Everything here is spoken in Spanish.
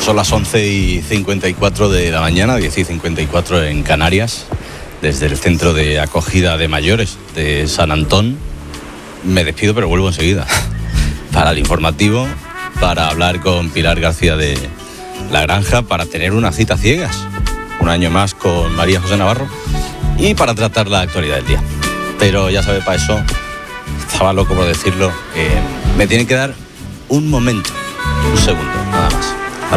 Son las 11:54 de la mañana, 10:54 en Canarias, desde el centro de acogida de mayores de San Antón. Me despido, pero vuelvo enseguida para el informativo, para hablar con Pilar García de La Granja, para tener una cita ciegas, un año más con María José Navarro, y para tratar la actualidad del día. Pero ya sabe, para eso, estaba loco por decirlo, me tiene que dar un momento, un segundo, nada más.